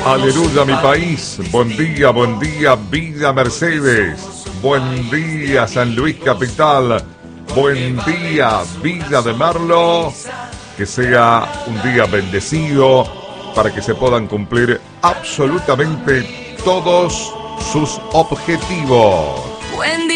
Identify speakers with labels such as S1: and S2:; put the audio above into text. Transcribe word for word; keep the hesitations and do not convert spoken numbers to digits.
S1: Aleluya, mi país. Buen día, buen día, Villa Mercedes. Buen día, San Luis Capital. Buen día, Villa de Merlo. Que sea un día bendecido para que se puedan cumplir absolutamente todos sus objetivos.